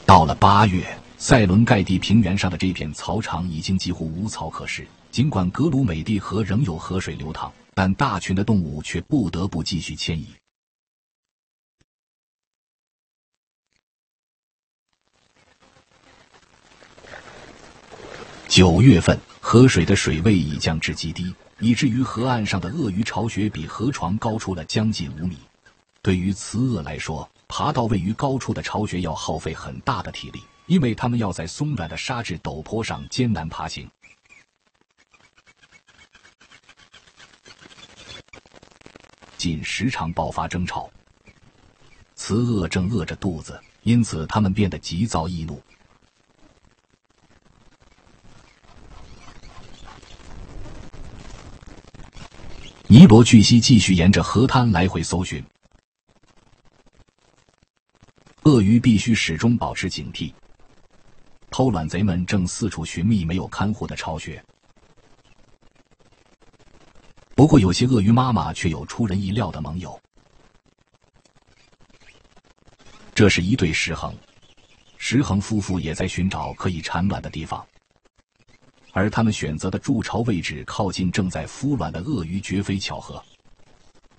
到了8月，塞伦盖蒂平原上的这片草场已经几乎无草可食，尽管格鲁美蒂河仍有河水流淌，但大群的动物却不得不继续迁移。9月份，河水的水位已降至极低，以至于河岸上的鳄鱼巢穴比河床高出了将近5米。对于雌鳄来说，爬到位于高处的巢穴要耗费很大的体力，因为它们要在松软的沙质陡坡上艰难爬行。仅时常爆发争吵，雌鳄正饿着肚子，因此它们变得急躁易怒。尼罗巨蜥继续沿着河滩来回搜寻，鳄鱼必须始终保持警惕。偷卵贼们正四处寻觅没有看护的巢穴，不过有些鳄鱼妈妈却有出人意料的盟友。这是一对石衡，石衡夫妇也在寻找可以产卵的地方，而他们选择的筑巢位置靠近正在孵卵的鳄鱼绝非巧合。